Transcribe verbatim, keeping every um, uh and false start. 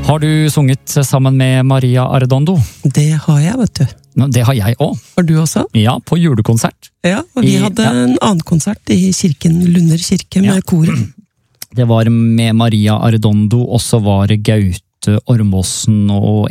Har du sunget sammen med Maria Arredondo? Det har jeg, vet du. Det har jeg også. Har du også? Ja, på julekonsert. Ja, og vi I, hadde ja. en annen konsert i kirken, Lunder kirke, med Ja. koret. Det var med Maria Arredondo, og så var det Gaute Ormåsen og